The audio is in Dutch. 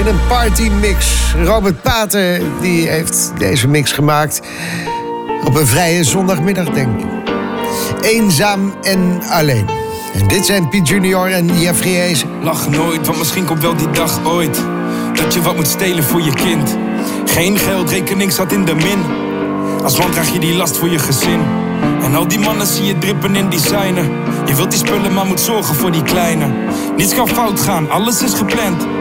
een partymix. Robert Pater die heeft deze mix gemaakt op een vrije zondagmiddag, denk ik. Eenzaam en alleen. En dit zijn Piet Junior en Jeffrey Hees. Lach nooit, want misschien komt wel die dag ooit dat je wat moet stelen voor je kind. Geen geld, rekening zat in de min. Als man draag je die last voor je gezin. En al die mannen zie je drippen in designer. Je wilt die spullen, maar moet zorgen voor die kleine. Niets kan fout gaan, alles is gepland.